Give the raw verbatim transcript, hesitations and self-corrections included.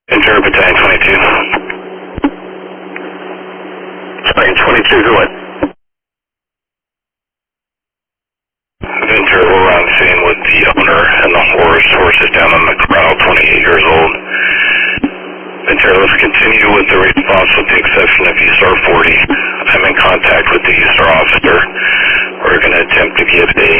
Ventura Battalion twenty-two. Battalion twenty-two, go ahead. Ventura, we're on scene with the owner and the horse. Horse is down in the corral, twenty-eight years old. Ventura, let's continue with the response with the exception of U S A R forty. I'm in contact with the U S A R officer. We're going to attempt to get a